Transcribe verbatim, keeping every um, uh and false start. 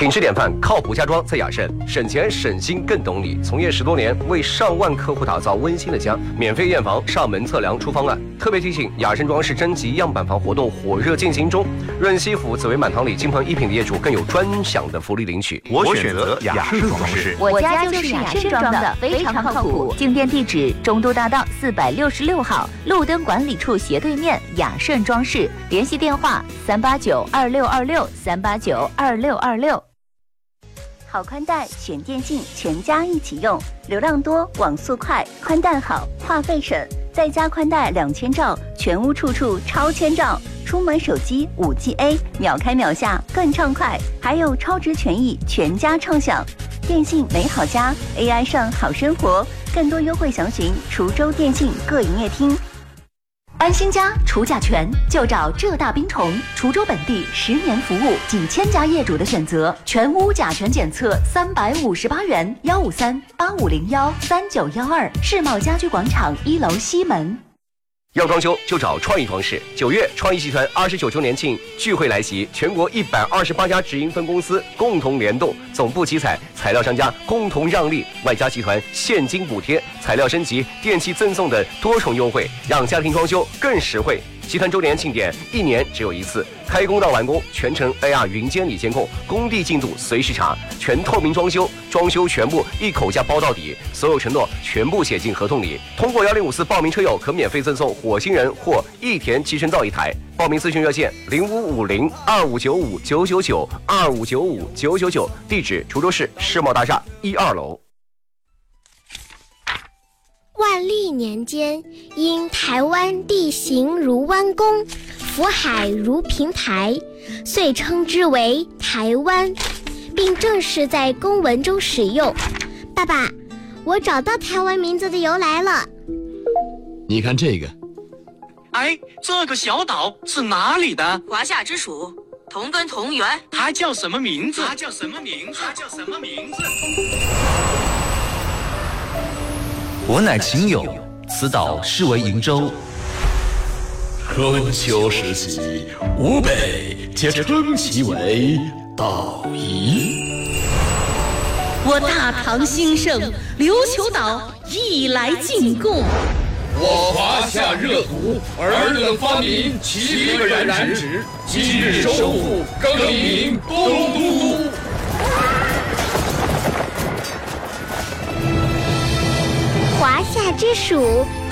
品质典范，靠谱家装在雅盛，省钱省心更懂你。从业十多年，为上万客户打造温馨的家，免费验房、上门测量、出方案。特别提醒，雅盛装饰征集样板房活动火热进行中，润西府紫薇满堂里金鹏一品的业主更有专享的福利领取。 我选择雅盛装饰， 我家就是雅盛装的，非常靠谱。进店地址：中都大道四百六十六号，路灯管理处斜对面，雅盛装饰。联系电话：三八九二六二六三八九二六二六。好宽带选电信，全家一起用，流量多，网速快，宽带好，话费省，在家宽带两千兆，全屋处处超千兆，出门手机 五 G A， 秒开秒下更畅快，还有超值权益，全家畅享。电信美好家 A I 上好生活，更多优惠详询滁州电信各营业厅。安心家除甲醛就找浙大冰虫，滁州本地十年服务，几千家业主的选择，全屋甲醛检测三百五十八元，幺五三八五零幺三九幺二，世贸家居广场一楼西门。 要装修就找创意装饰。九月，创意集团二十九周年庆聚会来袭，全国一百二十八家直营分公司共同联动，总部集采，材料商家共同让利，外加集团现金补贴、材料升级、电器赠送的多重优惠，让家庭装修更实惠。集团周年庆典一年只有一次，开工到完工全程 A R 云监理监控，工地进度随时查，全透明装修，装修全部一口价包到底，所有承诺全部写进合同里。通过幺零五四报名车友可免费赠送火星人或益田集成灶一台。报名咨询热线零五五零二五九五九九九二五九五九九九，地址滁州市世贸大厦一二楼。 万历年间，因台湾地形如弯弓，福海如平台，遂称之为台湾，并正式在公文中使用。爸爸，我找到台湾名字的由来了。 你看这个， 哎，这个小岛是哪里的？ 华夏之属，同根同源。 它叫什么名字？它叫什么名字？它叫什么名字？ 我乃秦友，此岛是为瀛洲。 春秋时期，吴北皆称其为岛夷。 我大唐兴盛，琉球岛亦来进贡。 我华夏热土，尔等发明七个染指，今日收复，更名东都。 华夏之属